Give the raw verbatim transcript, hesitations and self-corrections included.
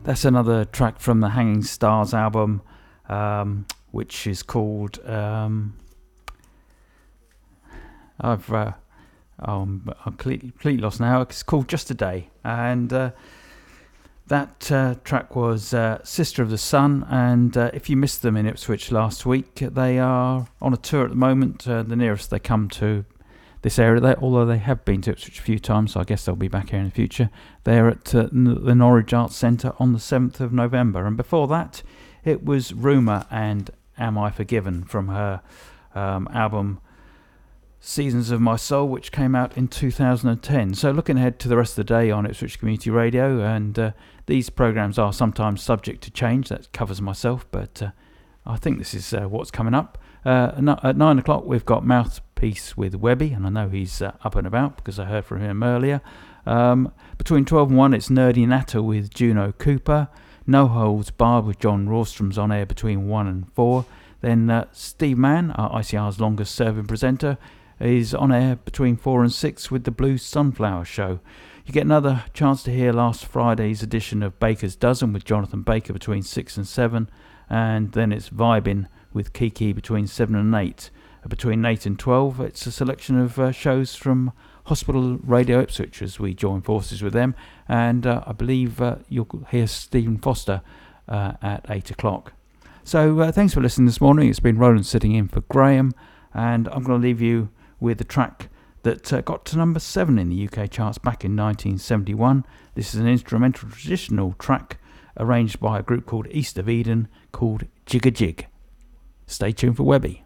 That's another track from the Hanging Stars album, um, which is called. Um, I've uh, oh, I'm completely, completely lost now. It's called Just a Day, and uh, that uh, track was uh, Sister of the Sun. And uh, if you missed them in Ipswich last week, they are on a tour at the moment. Uh, the nearest they come to this area, they, although they have been to Ipswich a few times, so I guess they'll be back here in the future. They're at uh, the Norwich Arts Centre on the seventh of November. And before that, it was Rumour and Am I Forgiven from her um, album Seasons of My Soul, which came out in two thousand ten. So looking ahead to the rest of the day on Ipswich Community Radio, and uh, these programmes are sometimes subject to change. That covers myself, but uh, I think this is uh, what's coming up. Uh, at nine o'clock, we've got Mouthpiece with Webby, and I know he's uh, up and about because I heard from him earlier. Um, between twelve and one, it's Nerdy Natter with Juno Cooper. No Holds Barred with John Rawstrom's on air between one and four. Then uh, Steve Mann, our I C R's longest serving presenter, is on air between four and six with the Blue Sunflower Show. You get another chance to hear last Friday's edition of Baker's Dozen with Jonathan Baker between six and seven. And then it's Vibin' with Kiki between seven and eight. Between eight and twelve, it's a selection of uh, shows from Hospital Radio Ipswich as we join forces with them. And uh, I believe uh, you'll hear Stephen Foster uh, at eight o'clock. So uh, thanks for listening this morning. It's been Roland sitting in for Graham. And I'm going to leave you with a track that uh, got to number seven in the U K charts back in nineteen seventy-one. This is an instrumental traditional track arranged by a group called East of Eden called Jig a Jig. Stay tuned for Webby.